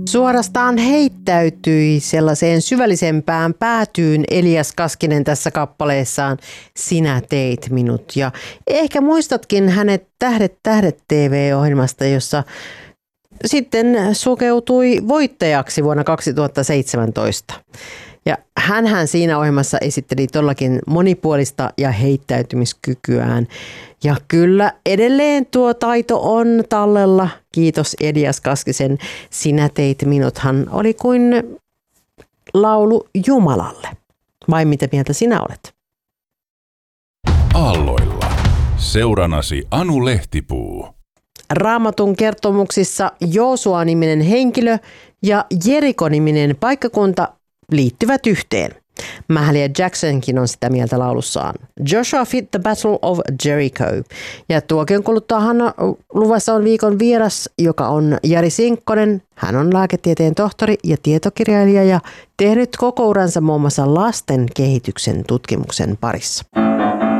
Suorastaan heittäytyi sellaiseen syvällisempään päätyyn Elias Kaskinen tässä kappaleessaan Sinä teit minut. Ja ehkä muistatkin hänet Tähdet TV-ohjelmasta, jossa sitten sukeutui voittajaksi vuonna 2017. Ja hänhän siinä ohjelmassa esitteli todellakin monipuolista ja heittäytymiskykyään. Ja kyllä edelleen tuo taito on tallella. Kiitos Elias Kaskisen. Sinä teit minuthan oli kuin laulu Jumalalle. Vai mitä mieltä sinä olet? Aalloilla. Seuranasi Anu Lehtipuu. Raamatun kertomuksissa Joosua-niminen henkilö ja Jeriko-niminen paikkakunta liittyvät yhteen. Mahalia Jacksonkin on sitä mieltä laulussaan. Joshua fit the Battle of Jericho. Ja tuokion kuluttuahan luvassa on viikon vieras, joka on Jari Sinkkonen. Hän on lääketieteen tohtori ja tietokirjailija ja tehnyt koko uransa muun muassa lasten kehityksen tutkimuksen parissa.